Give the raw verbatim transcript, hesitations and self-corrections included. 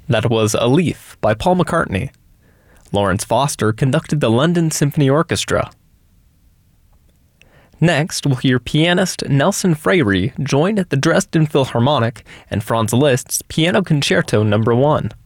That was A Leaf by Paul McCartney. Lawrence Foster conducted the London Symphony Orchestra. Next, we'll hear pianist Nelson Freire join the Dresden Philharmonic and Franz Liszt's Piano Concerto Number one.